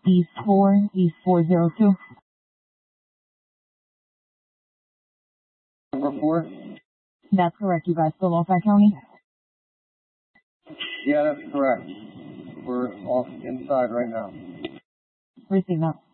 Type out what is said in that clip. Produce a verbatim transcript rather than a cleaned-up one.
East four, East four zero two. Number four? That's correct. You guys still off that county? Yeah, that's correct. We're off inside right now. Receive that.